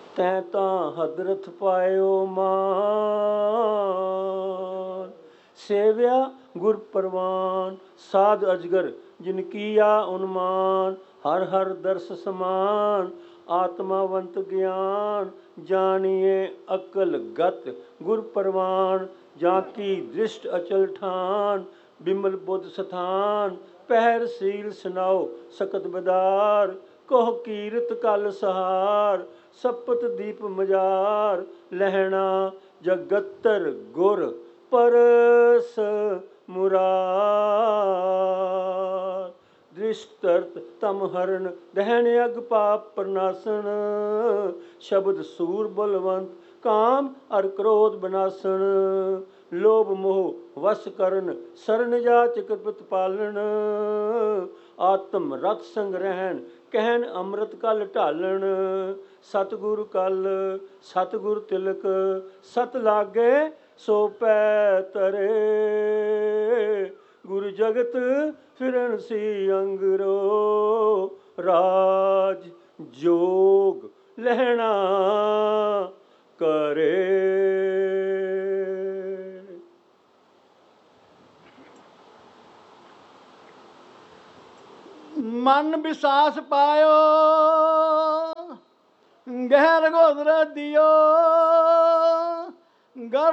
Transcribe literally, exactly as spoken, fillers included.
ਤੈਂ ਤਾਂ ਹਦਰਤ ਪਾਇਓ ਮਾਨ। ਸੇਵਿਆ ਗੁਰ ਪ੍ਰਵਾਨ ਸਾਧ ਅਜਗਰ ਜਿਨ ਕੀਆ ਉਨਮਾਨ। ਹਰ ਹਰ ਦਰਸ ਸਮਾਨ ਆਤਮਾਵੰਤ ਗਿਆਨ। ਜਾਣੀਏ ਅਕਲ ਗਤ ਗੁਰ ਪ੍ਰਵਾਨ। ਜਾਂ ਕੀ ਦ੍ਰਿਸ਼ਟ ਅਚਲ ਠਾਨ ਬਿਮਲ ਬੁੱਧ ਸਥਾਨ। ਪਹਿਰ ਸੀਲ ਸੁਨਾਓ ਸਕਤ ਬਦਾਰ। ਕਹੋ ਕੀਰਤ ਕਲ ਸਹਾਰ। ਸਪਤ ਦੀਪ ਮਜਾਰ ਲਹਿਣਾ ਜਗਤਰ ਗੁਰ ਪਰਸ ਮੁਰਾਰ। ਦ੍ਰਿਸ਼ਟਰਤ ਤਮ ਹਰਨ ਦਹਿਣ ਅਗ ਪਾਪ ਪ੍ਰਨਾਸਨ। ਸ਼ਬਦ ਸੂਰ ਬਲਵੰਤ ਕਾਮ ਅਰ ਕ੍ਰੋਧ ਬਨਾਸਨ। ਲੋਭ ਮੋਹ ਵਸ ਕਰਨ ਸਰਨ ਜਾ ਚਿਕਤ ਪਾਲਣ। ਆਤਮ ਰਤ ਸੰਗ ਰਹਿਣ ਕਹਿਣ ਅੰਮ੍ਰਿਤ ਕਲ ਢਾਲਣ। ਸਤਿਗੁਰ ਕਲ ਸਤਿਗੁਰ ਤਿਲਕ ਸਤ ਲਾਗੇ ਸੋ ਪੈ ਤਰੇ। ਗੁਰ ਜਗਤ ਫਿਰਨ ਸੀ ਅੰਗਰੋ ਰਾਜ ਜੋਗ ਲਹਿਣਾ ਕਰੇ। ਮਨ ਵਿਸਾਸ ਪਾਇਓ ਗਹਿਰ ਗੋਦਰ ਦਿਓ।